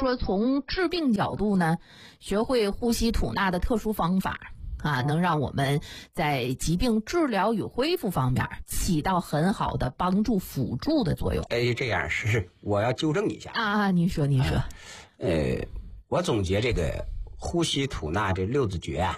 说从治病角度呢，学会呼吸吐纳的特殊方法啊，能让我们在疾病治疗与恢复方面起到很好的帮助辅助的作用。 这样是我要纠正一下啊，您说， 我总结这个呼吸吐纳这6字诀啊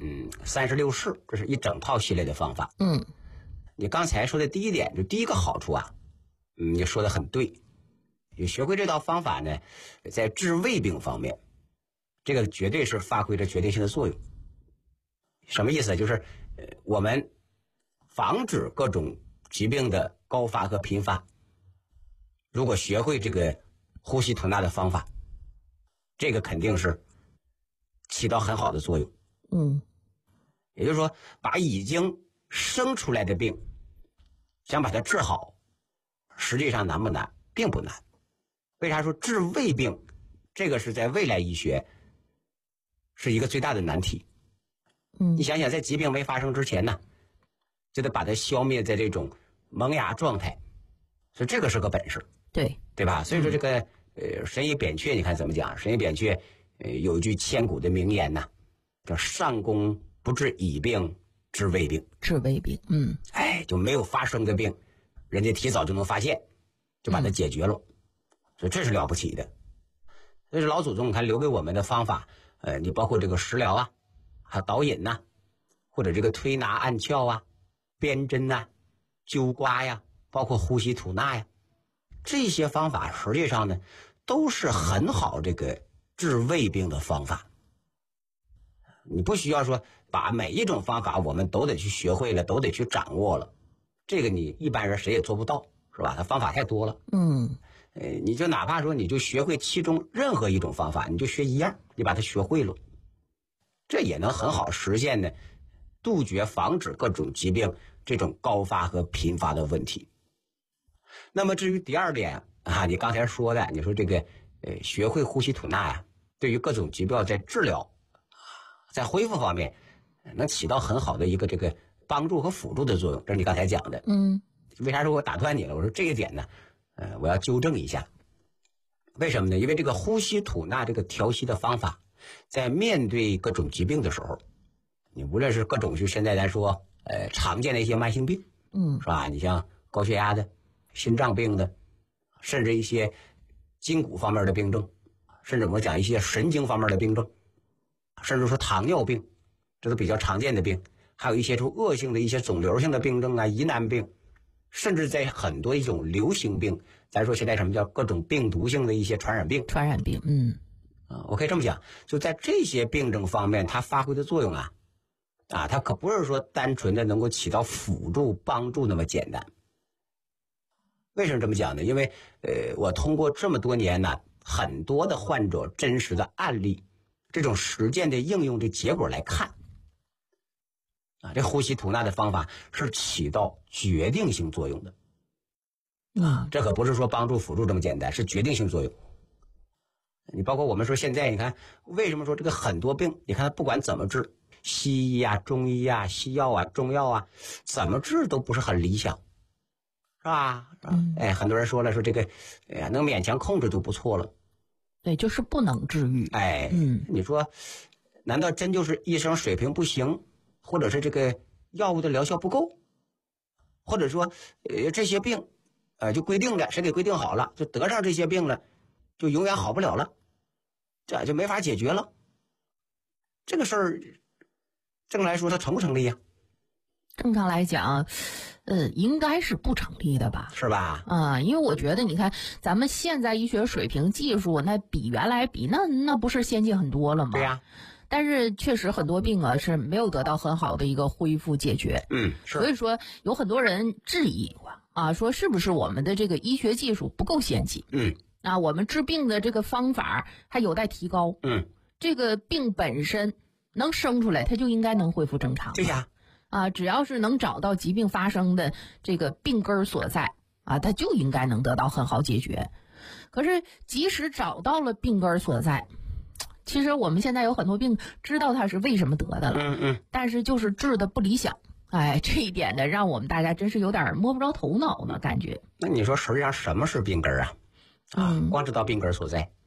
，36式，这是一整套系列的方法。你刚才说的第一点，就第一个好处啊，你说的很对。你学会这套方法呢，在治胃病方面，这个绝对是发挥着决定性的作用。什么意思？就是我们防止各种疾病的高发和频发。如果学会这个呼吸吐纳的方法，这个肯定是起到很好的作用。也就是说，把已经生出来的病想把它治好，实际上难不难？并不难。为啥说治胃病这个是在未来医学是一个最大的难题？你想想，在疾病没发生之前呢，就得把它消灭在这种萌芽状态，所以这个是个本事，对吧？所以说这个神医扁鹊，你看怎么讲？神医扁鹊有一句千古的名言呐，叫上工不治已病，治未病。 治未病， 就没有发生的病，人家提早就能发现，就把它解决了，所以这是了不起的。这是老祖宗你看留给我们的方法，你包括这个食疗啊，还有导引呐，或者这个推拿按窍啊、鞭针呐、灸刮呀，包括呼吸吐纳呀，这些方法实际上呢，都是很好这个治胃病的方法。你不需要说把每一种方法我们都得去学会了，都得去掌握了，这个你一般人谁也做不到，是吧？它方法太多了。你就哪怕说你就学会其中任何一种方法，你就学一样，你把它学会了，这也能很好实现呢，杜绝防止各种疾病这种高发和频发的问题。那么至于第二点啊，你刚才说的，你说这个学会呼吸吐纳呀，对于各种疾病在治疗、在恢复方面，能起到很好的一个这个帮助和辅助的作用，这是你刚才讲的。为啥说我打断你了？我说这一点呢，我要纠正一下。为什么呢？因为这个呼吸吐纳这个调息的方法，在面对各种疾病的时候，你无论是各种就现在来说，常见的一些慢性病，是吧？你像高血压的、心脏病的，甚至一些筋骨方面的病症，甚至我们讲一些神经方面的病症，甚至说糖尿病，这都比较常见的病，还有一些就恶性的一些肿瘤性的病症啊、疑难病，甚至在很多一种流行病，咱说现在什么叫各种病毒性的一些传染病，我可以这么讲，就在这些病症方面，它发挥的作用啊，它可不是说单纯的能够起到辅助帮助那么简单。为什么这么讲呢？因为我通过这么多年呢，很多的患者真实的案例，这种实践的应用的结果来看，这呼吸吐纳的方法是起到决定性作用的。这可不是说帮助辅助这么简单，是决定性作用。你包括我们说现在你看，为什么说这个很多病，你看不管怎么治，西医啊、中医啊、西药啊、中药啊，怎么治都不是很理想，是吧？很多人说了，说这个能勉强控制就不错了。 对，就是不能治愈。 你说难道真就是医生水平不行，或者是这个药物的疗效不够，或者说这些病就规定了，谁给规定好了，就得上这些病了，就永远好不了了，这就没法解决了。这个事儿正来说它成不成立呀？ 正常来讲应该是不成立的吧， 是吧？ 因为我觉得你看咱们现在医学水平技术那比原来比那不是先进很多了吗？ 对呀。 但是确实很多病是没有得到很好的一个恢复解决。 是。 所以说有很多人质疑说是不是我们的这个医学技术不够先进？我们治病的这个方法还有待提高。这个病本身能生出来，它就应该能恢复正常。 对呀。 只要是能找到疾病发生的这个病根所在它就应该能得到很好解决。可是即使找到了病根所在，其实我们现在有很多病知道它是为什么得的了，但是就是治的不理想。这一点呢，让我们大家真是有点摸不着头脑呢，感觉。 那你说实际上什么是病根啊？光知道病根所在，